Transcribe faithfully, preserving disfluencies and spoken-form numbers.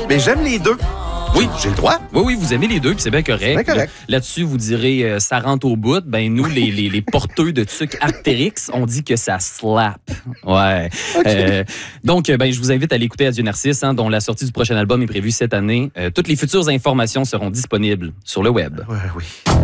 Mais j'aime les deux. Oui, j'ai le droit. Oui, oui, vous aimez les deux, puis c'est bien correct. Bien correct. Là-dessus, vous direz euh, ça rentre au bout. Ben nous, les, les, les porteux de trucs Arc'teryx, on dit que ça slap. Ouais. Okay. Euh, donc, ben je vous invite à l'écouter Adieu Narcisse, hein, dont la sortie du prochain album est prévue cette année. Euh, toutes les futures informations seront disponibles sur le web. Ouais, oui.